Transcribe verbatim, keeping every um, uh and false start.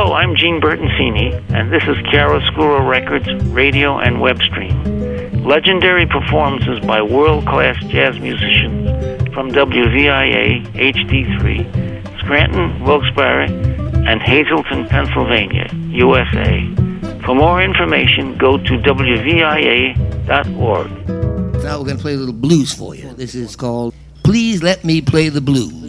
Hello, I'm Gene Bertoncini, and this is Chiaroscuro Records radio and web stream. Legendary performances by world-class jazz musicians from W V I A H D three, Scranton, Wilkes-Barre, and Hazleton, Pennsylvania, U S A. For more information, go to W V I A dot org. Now we're going to play a little blues for you. This is called Please Let Me Play the Blues.